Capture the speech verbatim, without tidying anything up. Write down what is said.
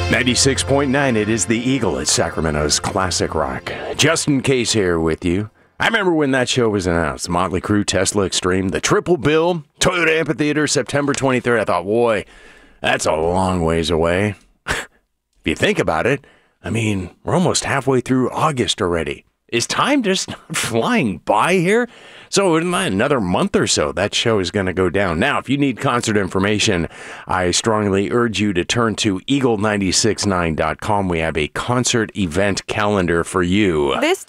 ninety-six point nine, it is the Eagle at Sacramento's Classic Rock. Justin Case here with you. I remember when that show was announced. Motley Crue, Tesla Extreme, the Triple Bill, Toyota Amphitheater, September twenty-third. I thought, boy, that's a long ways away. If you think about it, I mean, we're almost halfway through August already. Is time just flying by here? So in another month or so, that show is going to go down. Now, if you need concert information, I strongly urge you to turn to eagle nine six nine dot com. We have a concert event calendar for you. This